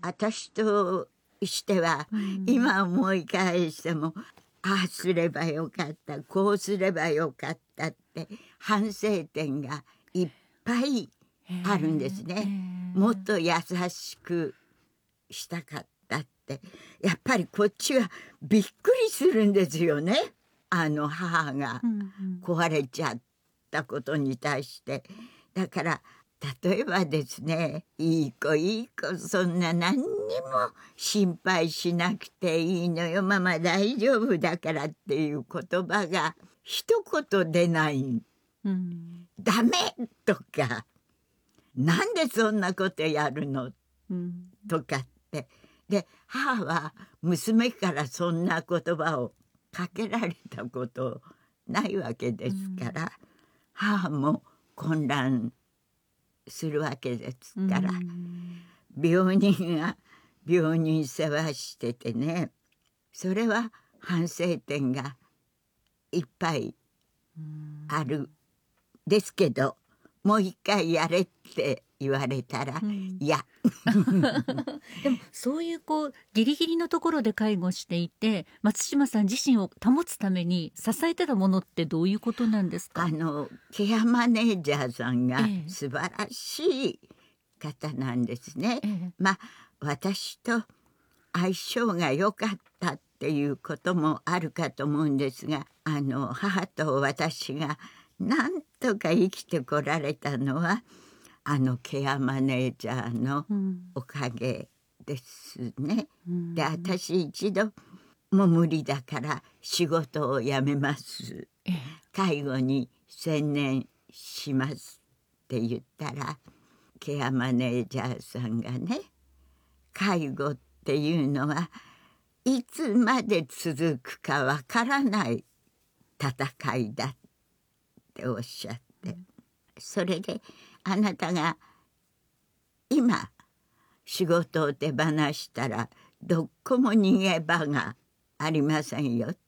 私としては、今思い返してもああすればよかった、こうすればよかったって反省点がいっぱいあるんですね。もっと優しくしたかったって、やっぱりこっちはびっくりするんですよね。母が壊れちゃったことに対して。だから例えばですね、いい子いい子、そんな何にも心配しなくていいのよ、ママ大丈夫だからっていう言葉が一言出ない、ダメとか、なんでそんなことやるの、とかって。で、母は娘からそんな言葉をかけられたことないわけですから、母も混乱するわけですから、病人が病人世話しててね、それは反省点がいっぱいあるですけど、もう一回やれって言われたら、いやでもそういうギリギリのところで介護していて、松島さん自身を保つために支えてたものってどういうことなんですか？ ケアマネージャーさんが素晴らしい方なんですね。私と相性が良かったっていうこともあるかと思うんですが、母と私がなんとか生きてこられたのはケアマネージャーのおかげですね。で、私一度もう無理だから仕事を辞めます、介護に専念しますって言ったら、ケアマネージャーさんがね、介護っていうのはいつまで続くかわからない戦いだっておっしゃって、それであなたが今仕事を手放したらどこも逃げ場がありませんよって。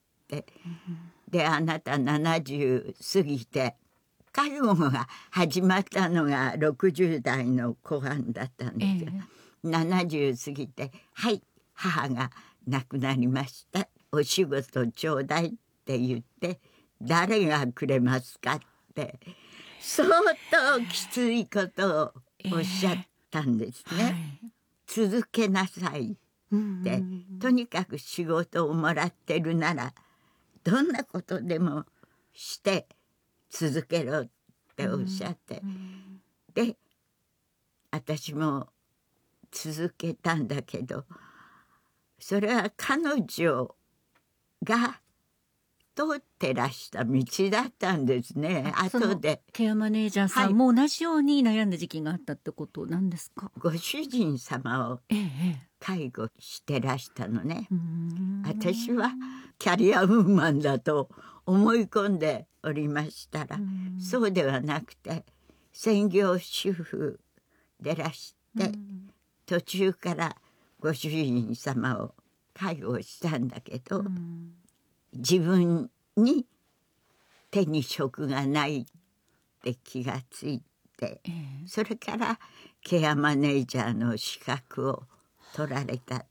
で、あなた70過ぎて、介護が始まったのが60代の後半だったんですよ。70過ぎて、はい、母が亡くなりました、お仕事ちょうだいって言って、誰がくれますかって相当きついことをおっしゃったんですね。続けなさいって、とにかく仕事をもらってるならどんなことでもして続けろっておっしゃって、で私も続けたんだけど、それは彼女が通ってらした道だったんですね。後でケアマネージャーさんも同じように悩んだ時期があったってことなんですか？ ご主人様を介護してらしたのね。私はキャリアウーマンだと思い込んでおりましたら、そうではなくて専業主婦でらして、途中からご主人様を介護したんだけど、自分に手に職がないって気がついて、それからケアマネージャーの資格を取られたって。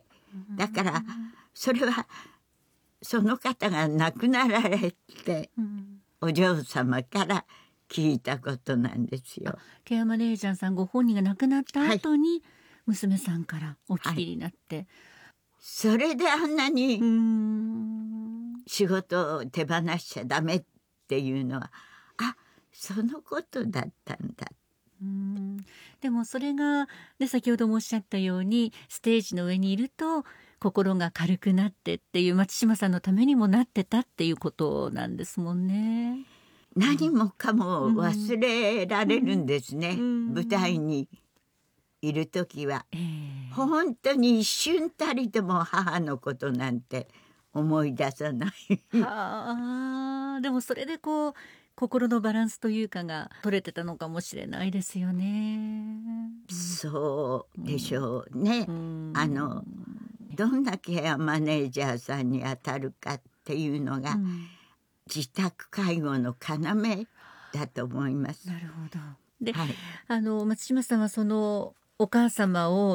だからそれはその方が亡くなられて、お嬢様から聞いたことなんですよ。 ケアマネージャーさんご本人が亡くなった後に娘さんからお聞きになって、 それであんなに仕事を手放しちゃダメっていうのは、そのことだったんだ。 でもそれが、先ほどもおっしゃったようにステージの上にいると心が軽くなってっていう、松島さんのためにもなってたっていうことなんですもんね。 何もかも忘れられるんですね、舞台にいる時は。本当に一瞬たりとも母のことなんて思い出さないでもそれで心のバランスというかが取れてたのかもしれないですよね。 そうでしょうね。どんなケアマネージャーさんに当たるかっていうのが、自宅介護の要だと思います。 なるほど。で、松島さんはそのお母様を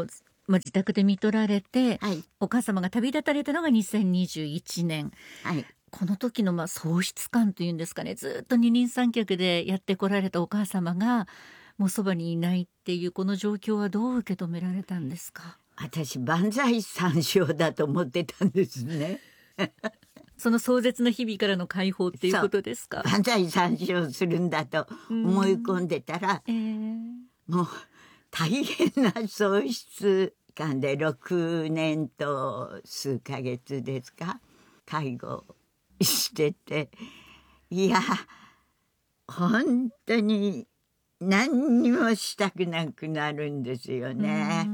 自宅で看取られて、 はい、 お母様が旅立たれたのが2021年、 はい、 この時の喪失感というんですかね、ずっと二人三脚でやってこられたお母様がもうそばにいないっていうこの状況はどう受け止められたんですか？ 私万歳三唱だと思ってたんですね。 その壮絶な日々からの解放っていうことですか？ 万歳三唱するんだと思い込んでたら、もう大変な喪失感で6年と数ヶ月ですか、介護してて、いや本当に何にもしたくなくなるんですよね。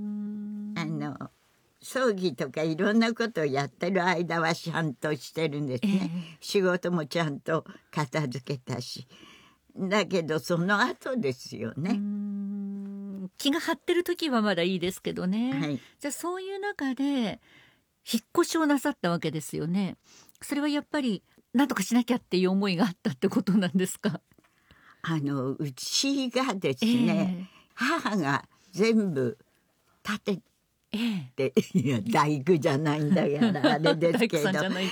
葬儀とかいろんなことをやってる間はちゃんとしてるんですね、仕事もちゃんと片付けたし、だけどその後ですよね。 気が張ってる時はまだいいですけどね、 はい、 じゃあそういう中で引っ越しをなさったわけですよね。それはやっぱり何とかしなきゃっていう思いがあったってことなんですか？ うちがですね、母が全部建てて、いや大工じゃないんだからあれですけど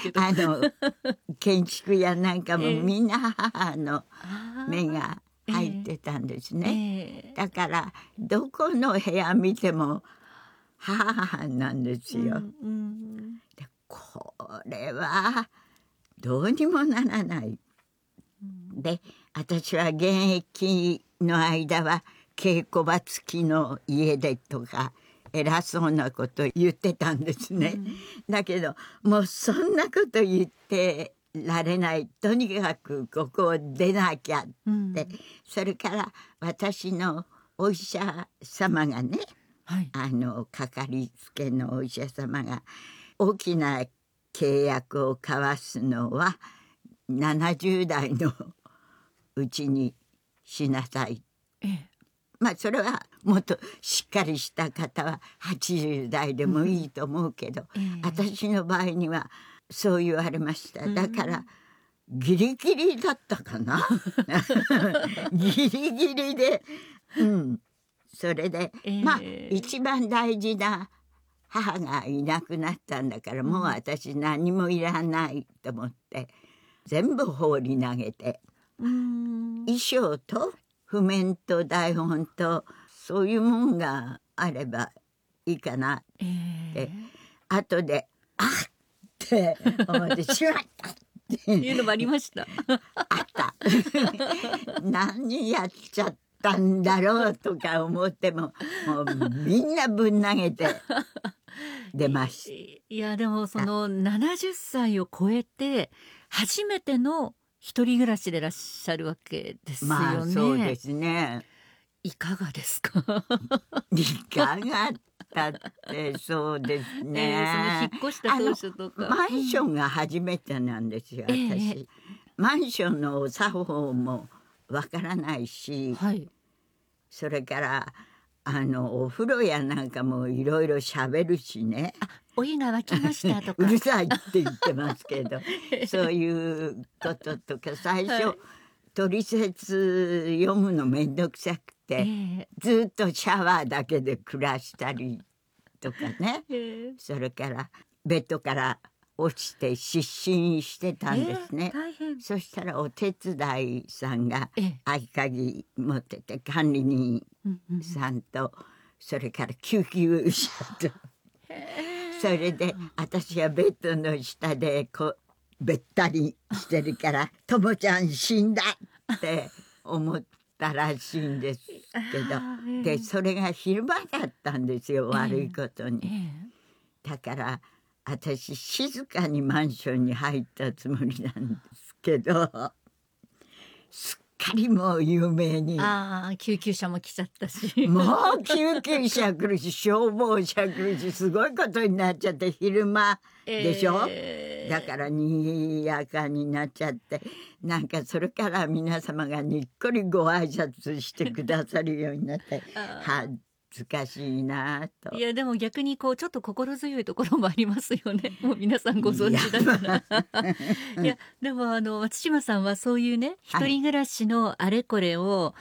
建築やなんかもみんな母の目が入ってたんですね、だからどこの部屋見ても母なんですよ、でこれはどうにもならない、で私は現役の間は稽古場付きの家でとか偉そうなこと言ってたんですね、だけどもうそんなこと言ってられない、とにかくここを出なきゃって、それから私のお医者様がね、かかりつけのお医者様が大きな契約を交わすのは70代のうちにしなさい、それはもっとしっかりした方は80代でもいいと思うけど、私の場合にはそう言われました。だからギリギリだったかなギリギリで、それで、一番大事な母がいなくなったんだから、もう私何もいらないと思って全部放り投げて、衣装と譜面と台本とそういうもんがあればいいかなって、後であって思ってしまったっていうのもありましたあった何やっちゃったんだろうとか思っても、もうみんなぶん投げて出ました。 いやでもその70歳を超えて初めての一人暮らしでいらっしゃるわけですよね。 そうですね。 いかがですか？ いかがだってそうですね、 その引っ越した当初とかマンションが初めてなんですよ、私、マンションの作法もわからないし、それからお風呂やなんかもいろいろ喋るしね、 お湯が沸きましたとかうるさいって言ってますけどそういうこととか最初、取説読むのめんどくさくて、ずっとシャワーだけで暮らしたりとかね、それからベッドから落ちて失神してたんですね、そしたらお手伝いさんが合鍵持ってて、管理人さんとそれから救急車とそれで私はベッドの下でこうべったりしてるから「ともちゃん死んだ!」って思ったらしいんですけど、でそれが昼間だったんですよ、悪いことに。だから私静かにマンションに入ったつもりなんですけど、すっかりもう有名に、 救急車も来ちゃったしもう救急車来るし消防車来るし、すごいことになっちゃって、昼間でしょ、だから賑やかになっちゃって、なんかそれから皆様がにっこりご挨拶してくださるようになって恥ずかしいなと。 いやでも逆にこうちょっと心強いところもありますよね。もう皆さんご存知だからいやでも松島さんはそういうね、一人暮らしのあれこれを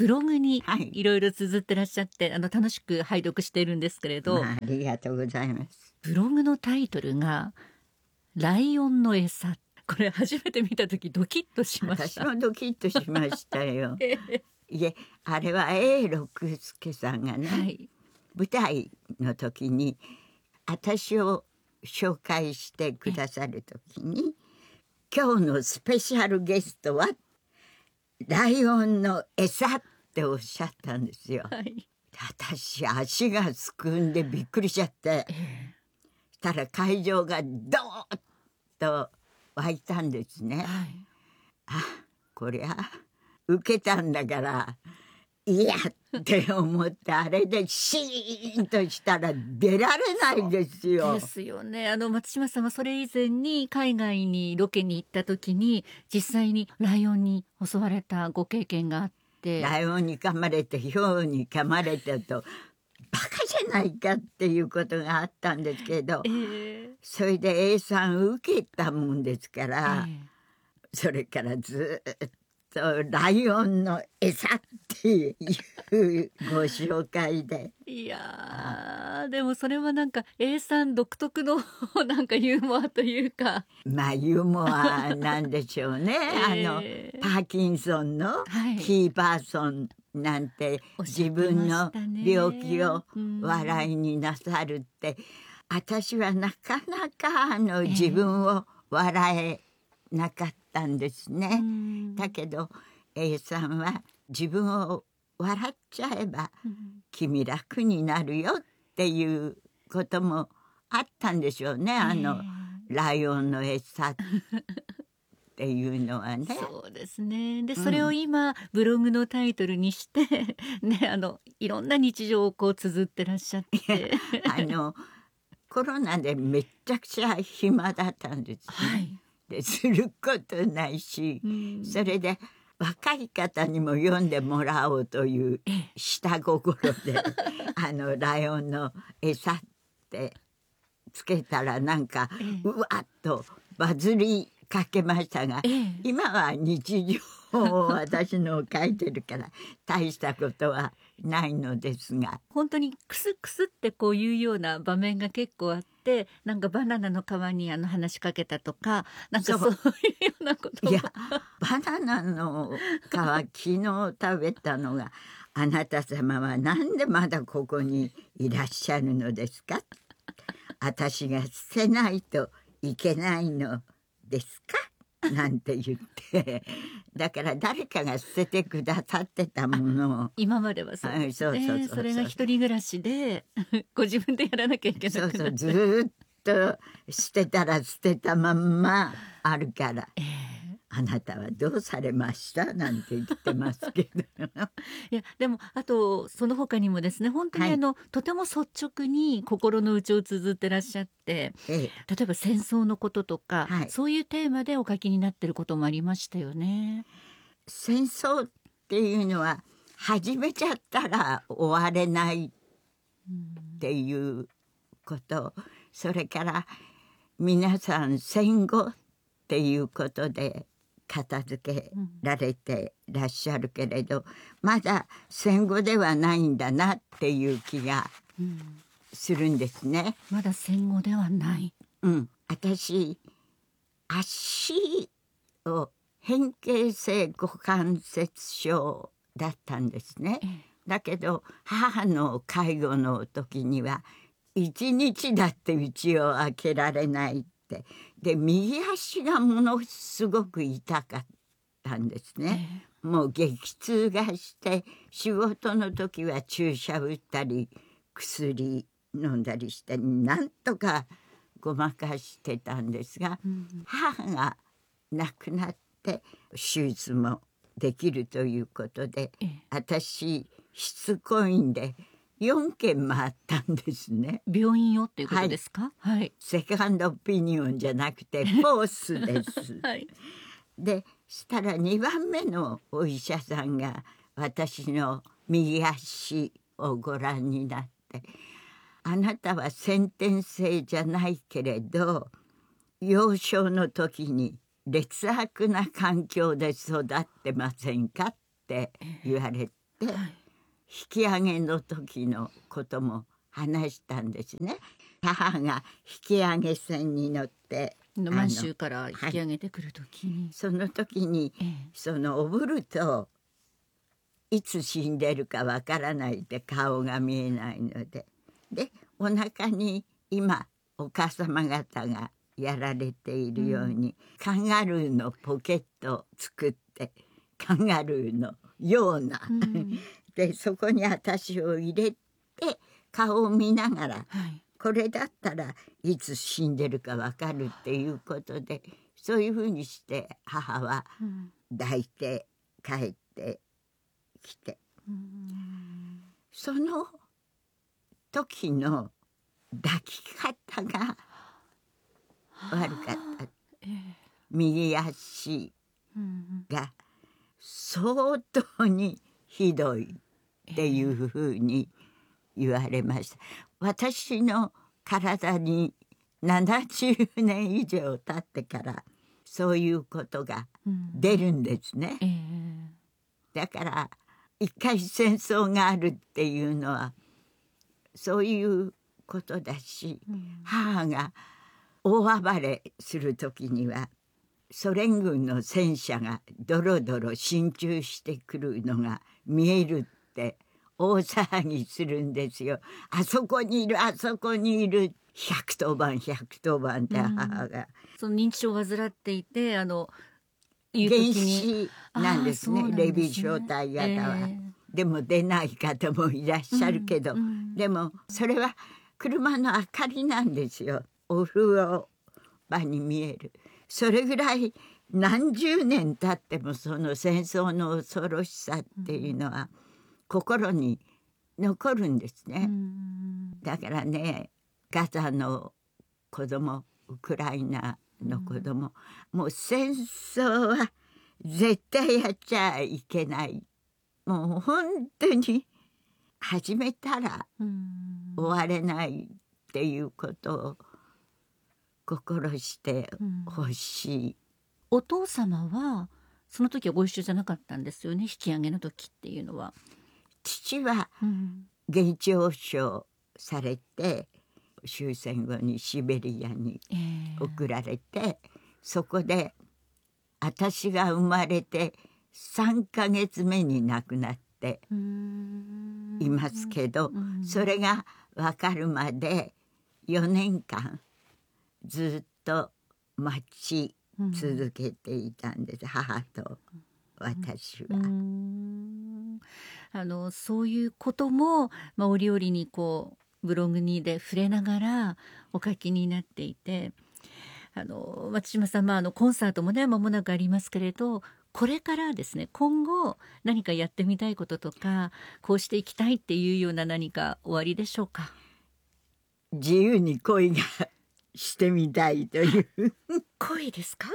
ブログにいろいろ綴ってらっしゃって、楽しく拝読しているんですけれど、 ありがとうございます。 ブログのタイトルがライオンの餌。これ初めて見た時ドキッとしました。 私もドキッとしましたよ。いえ、あれは永六輔さんがね、はい、舞台の時に私を紹介してくださる時に、今日のスペシャルゲストはライオンの餌っておっしゃったんですよ。はい、私足がすくんでびっくりしちゃって、したら会場がドーッと湧いたんですね。はい、あ、こりゃ受けたんだからいやって思って、あれでシーンとしたら出られないですよ。 ですよね。松島さんはそれ以前に海外にロケに行った時に実際にライオンに襲われたご経験があって、 ライオンに噛まれてヒョウに噛まれたとバカじゃないかっていうことがあったんですけど、それで A さん受けたもんですから、それからずっとライオンの餌っていうご紹介で、 いやでもそれはなんか A さん独特のなんかユーモアというか、 まあユーモアなんでしょうね。パーキンソンのキーパーソンなんて、自分の病気を笑いになさるって、私はなかなか自分を笑えなかったんですね。だけど A さんは自分を笑っちゃえば君楽になるよっていうこともあったんでしょうね。ライオンの餌っていうのはね。 そうですね。で、それを今ブログのタイトルにしてね、いろんな日常をこう綴ってらっしゃってコロナでめっちゃくちゃ暇だったんです、ね。はい、ですることないし、それで若い方にも読んでもらおうという下心でライオンの餌ってつけたらなんかうわっとバズりかけましたが、今は日常を私の書いてるから大したことはないのですが、 本当にクスクスってこういうような場面が結構あって、なんかバナナの皮に話しかけたとか、なんかそういうようなこといや、バナナの皮昨日食べたのがあなた様はなんでまだここにいらっしゃるのですか、私が捨てないといけないのですかなんて言ってだから誰かが捨ててくださってたものを今まではそうですね。それが一人暮らしでご自分でやらなきゃいけなくなって、 ずっと捨てたら捨てたまんまあるから、あなたはどうされましたなんて言ってますけどいやでもあとその他にもですね、本当にとても率直に心の内を綴ってらっしゃって、例えば戦争のこととか、そういうテーマでお書きになってることもありましたよね。 戦争っていうのは始めちゃったら終われないっていうこと、それから皆さん戦後っていうことで片付けられてらっしゃるけれど、まだ戦後ではないんだなっていう気がするんですね。 まだ戦後ではない。 私足を変形性股関節症だったんですね。だけど母の介護の時には一日だって家を開けられないって、で右足がものすごく痛かったんですね。もう激痛がして仕事の時は注射打ったり薬飲んだりしてなんとかごまかしてたんですが、母が亡くなって手術もできるということで、私しつこいんで4軒回ったんですね。 病院よっていうことですか？ セカンドオピニオンじゃなくてフォースです、でしたら2番目のお医者さんが私の右足をご覧になって、あなたは先天性じゃないけれど幼少の時に劣悪な環境で育ってませんかって言われ 、引き上げの時のことも話したんですね。母が引き上げ船に乗って満州から引き上げてくる時に、 その時に、そのおぶるといつ死んでるかわからないって顔が見えないので、お腹に今お母様方がやられているように、カンガルーのポケットを作ってカンガルーのような、でそこに私を入れて顔を見ながら、これだったらいつ死んでるかわかるっていうことで、そういうふうにして母は抱いて帰ってきて、その時の抱き方が悪かった。右足が相当にひどいっていうふうに言われました。私の体に70年以上経ってからそういうことが出るんですね。だから一回戦争があるっていうのはそういうことだし、母が大暴れする時にはソ連軍の戦車がドロドロ進駐してくるのが見えるって大騒ぎするんですよ。あそこにいる、あそこにいる、110番110番って母が、 その認知症を患っていて原始なんですね、レビ小隊型は、でも出ない方もいらっしゃるけど、でもそれは車の明かりなんですよ。お風呂場に見える。それぐらい何十年経ってもその戦争の恐ろしさっていうのは心に残るんですね。だからね、ガザの子供、ウクライナの子供、もう戦争は絶対やっちゃいけない。もう本当に始めたら終われないっていうことを心してほしい。 お父様はその時はご一緒じゃなかったんですよね、引き上げの時っていうのは。 父は現地押傷されて、終戦後にシベリアに送られて、そこで私が生まれて3ヶ月目に亡くなっていますけど、それが分かるまで4年間ずっと待ち続けていたんです、母と私は。 そういうことも、折々にこうブログにで触れながらお書きになっていて、松島さん、コンサートもね間もなくありますけれど、これからですね、今後何かやってみたいこととか、こうしていきたいっていうような何かおありでしょうか。 自由に恋がしてみたいという恋ですか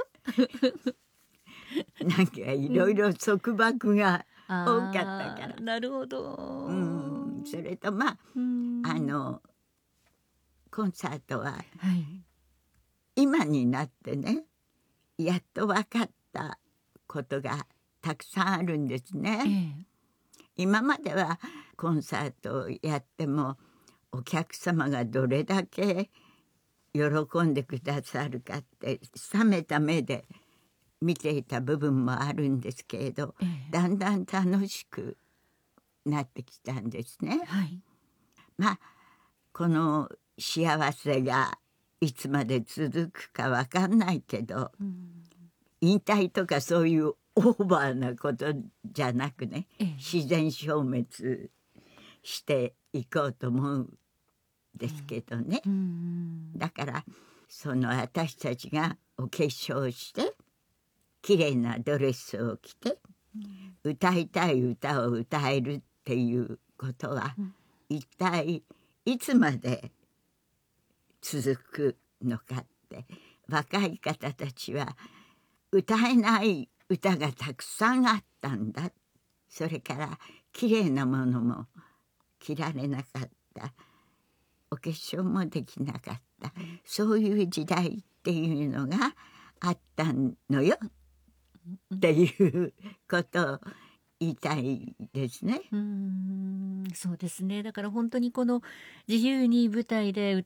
なんかいろいろ束縛が多かったから。 なるほど。 それとコンサートは、今になってね、やっと分かったことがたくさんあるんですね。今まではコンサートをやってもお客様がどれだけ喜んでくださるかって冷めた目で見ていた部分もあるんですけれど、だんだん楽しくなってきたんですね。この幸せがいつまで続くか分かんないけど、引退とかそういうオーバーなことじゃなくね、自然消滅していこうと思うんですけどね。だからその私たちがお化粧して綺麗なドレスを着て、歌いたい歌を歌えるっていうことは、一体いつまで続くのかって、若い方たちは歌えない歌がたくさんあったんだ、それから綺麗なものも着られなかった、お化粧もできなかった、そういう時代っていうのがあったのよっていうことを言いたいですね。 そうですね。だから本当にこの自由に舞台で